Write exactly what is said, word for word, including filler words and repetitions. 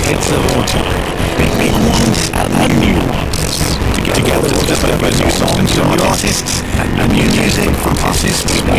It's a vortex. Big, big ones and new ones. Together to deliver new songs from new artists and new music from artists